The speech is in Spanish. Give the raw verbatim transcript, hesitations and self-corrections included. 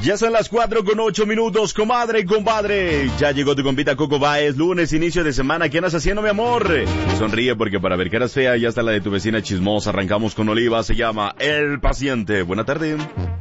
Ya son las cuatro con ocho minutos, comadre y compadre. Ya llegó tu compita Coco Baez, lunes, inicio de semana. ¿Qué andas haciendo, mi amor? Sonríe porque para ver caras feas ya está la de tu vecina chismosa. Arrancamos con Oliva, se llama El Paciente. Buena tarde.